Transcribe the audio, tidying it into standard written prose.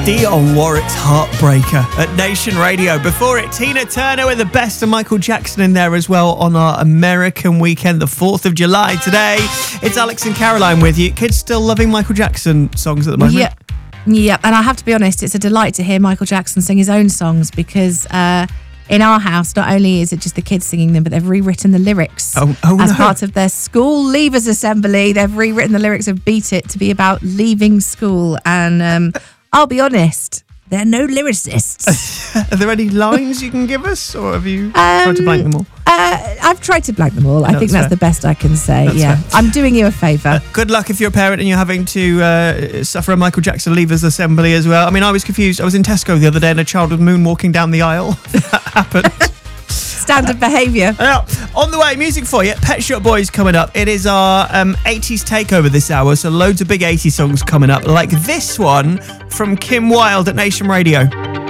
Dionne Warwick's Heartbreaker at Nation Radio. Before it, Tina Turner with the best of Michael Jackson in there as well on our American weekend, the 4th of July. Today, it's Alex and Caroline with you. Kids still loving Michael Jackson songs at the moment? Yeah, and I have to be honest, it's a delight to hear Michael Jackson sing his own songs because in our house, not only is it just the kids singing them, but they've rewritten the lyrics as part of their school leavers assembly. They've rewritten the lyrics of Beat It to be about leaving school. And I'll be honest, they're no lyricists. Are there any lines you can give us, or have you tried to blank them all? I've tried to blank them all. I think that's the best I can say. Fair. I'm doing you a favour. Good luck if you're a parent and you're having to suffer a Michael Jackson leavers assembly as well. I mean, I was confused. I was in Tesco the other day and a child was moonwalking down the aisle. That happened. Standard behaviour. On the way, music for you. Pet Shop Boys coming up. It is our 80s takeover this hour, so loads of big 80s songs coming up, like this one from Kim Wilde at Nation Radio.